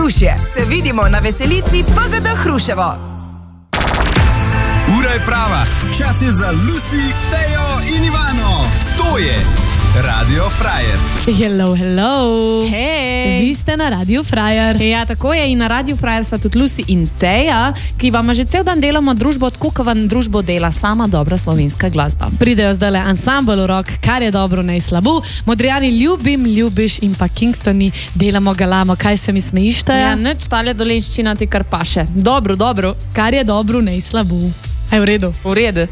vzdušje. Se vidimo na veselici PGD Hruševo. Ura je prava, čas je za Lucy, Tejo in Ivano. To je Radio Frajer. Hello, hello. Hej. Vi ste na Radio Frajer. Ja, tako je, in na Radio Frajer sva tudi Lucy in Teja, ki vama že cel dan delamo družbo, tako kot vam družbo dela sama dobra slovenska glasba. Pridejo zdajle ansambl v rok, kar je dobro, ne slabo. Modrijani ljubim, ljubiš in pa Kingstoni delamo galamo. Kaj se mi smejiš, Teja? Ja, nič, tale dolenščina ti kar paše. Dobro, dobro. Kar je dobro, ne slabo. Aj v redu. V redu.